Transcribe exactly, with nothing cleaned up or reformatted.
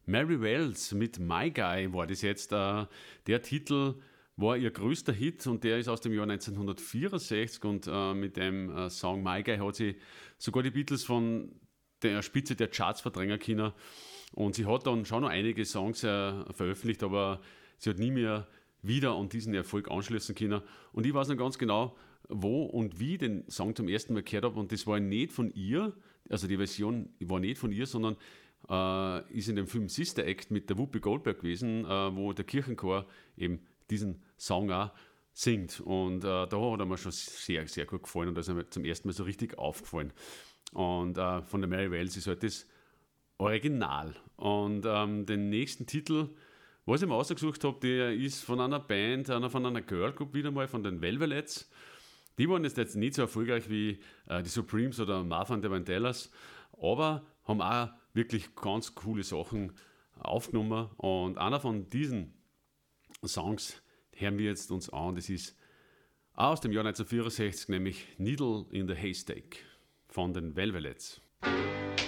Mary Wells mit My Guy war das jetzt. Äh, der Titel war ihr größter Hit und der ist aus dem Jahr neunzehnhundertvierundsechzig und äh, mit dem äh, Song My Guy hat sie sogar die Beatles von der Spitze der Charts verdrängen können. Und sie hat dann schon noch einige Songs äh, veröffentlicht, aber sie hat nie mehr wieder an diesen Erfolg anschließen können. Und ich weiß noch ganz genau, wo und wie ich den Song zum ersten Mal gehört habe. Und das war nicht von ihr, also die Version war nicht von ihr, sondern äh, ist in dem Film Sister Act mit der Whoopi Goldberg gewesen, äh, wo der Kirchenchor eben diesen Song auch singt. Und äh, da hat er mir schon sehr, sehr gut gefallen und da ist mir zum ersten Mal so richtig aufgefallen. Und äh, von der Mary Wells ist halt das Original. Und ähm, den nächsten Titel, was ich mir ausgesucht habe, der ist von einer Band, einer von einer Girlgroup wieder mal, von den Velvets. Die waren jetzt, jetzt nicht so erfolgreich wie äh, die Supremes oder Martha and the Vandellas, aber haben auch wirklich ganz coole Sachen aufgenommen. Und einer von diesen Songs hören wir jetzt uns an. Das ist aus dem Jahr neunzehnhundertvierundsechzig, nämlich Needle in the Haystack von den Velvets.